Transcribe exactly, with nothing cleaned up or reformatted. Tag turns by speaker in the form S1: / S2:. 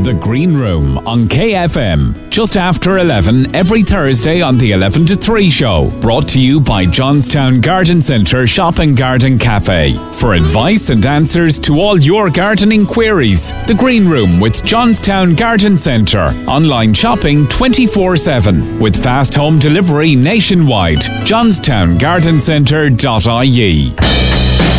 S1: The Green Room on K F M, just after eleven every Thursday on the eleven to three show. Brought to you by Johnstown Garden Centre Shop and Garden Cafe. For advice and answers to all your gardening queries, The Green Room with Johnstown Garden Centre. Online shopping twenty-four seven with fast home delivery nationwide. johnstown garden centre dot I E.